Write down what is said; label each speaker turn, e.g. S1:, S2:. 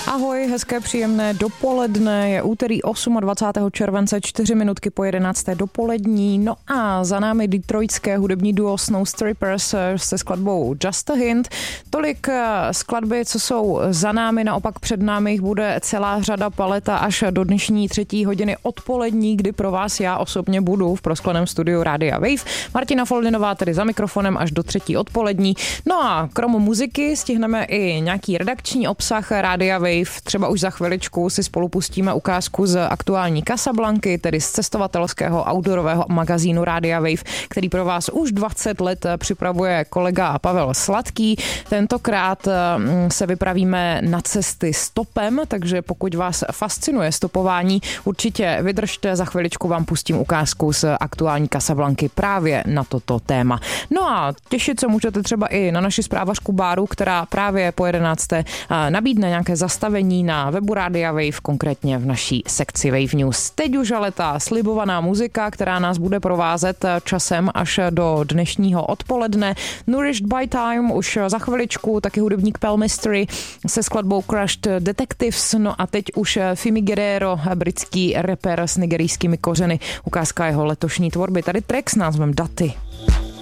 S1: Ahoj, hezké příjemné dopoledne, je úterý 28. července, 4 minutky po 11. dopolední, no a za námi detroitské hudební duo Snow Strippers se skladbou Just a Hint. Tolik skladby, co jsou za námi, naopak před námi jich bude celá řada, paleta až do dnešní 3. hodiny odpolední, kdy pro vás já osobně budu v proskleném studiu Rádia Wave. Martina Foldinová tedy za mikrofonem až do 3. odpolední. No a krom muziky stihneme i nějaký redakční obsah Rádia Wave. Třeba už za chviličku si spolu pustíme ukázku z aktuální Casablanky, tedy z cestovatelského outdoorového magazínu Rádia Wave, který pro vás už 20 let připravuje kolega Pavel Sladký. Tentokrát se vypravíme na cesty stopem, takže pokud vás fascinuje stopování, určitě vydržte, za chviličku vám pustím ukázku z aktuální Casablanky právě na toto téma. No a těšit se můžete třeba i na naši zprávařku Báru, která právě po 11. nabídne nějaké zastavení na webu Rádia Wave, konkrétně v naší sekci Wave News. Teď už ale ta slibovaná muzika, která nás bude provázet časem až do dnešního odpoledne. Nourished by Time už za chviličku, taky hudebník Pell Mystery se skladbou Crushed Detectives, no a teď už Fimi Guerrero, britský rapper s nigerijskými kořeny, ukázka jeho letošní tvorby. Tady track s názvem Daty.